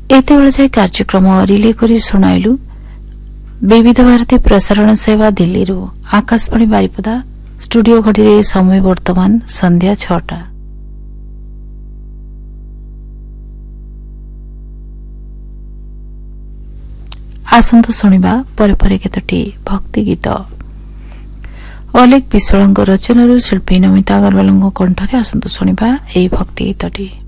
ଏତେବେଳେ ଯାଏ କାର୍ଯ୍ୟକ୍ରମ ରିଲେ କରି ଶୁଣାଇଲୁ ବିବିଧ ଭାରତୀ ପ୍ରସାରଣ ସେବା ଦିଲ୍ଲୀରୁ। ଆକାଶବାଣୀ ବାରିପଦା ଷ୍ଟୁଡିଓ ଘଡ଼ିରେ ସମୟ ବର୍ତ୍ତମାନ ସନ୍ଧ୍ୟା 6ଟା। ଆସନ୍ତୁ ଶୁଣିବା ପରେ ପରେ କେତୋଟି ଭକ୍ତି ଗୀତ। ଅଲେଖ ବିଶ୍ୱାଳଙ୍କ ରଚନାରୁ ଶିଳ୍ପୀ ନମିତା ଅଗ୍ରୱାଲଙ୍କ କଣ୍ଠରେ ଆସନ୍ତୁ ଶୁଣିବା ଏହି ଭକ୍ତି ଗୀତଟି।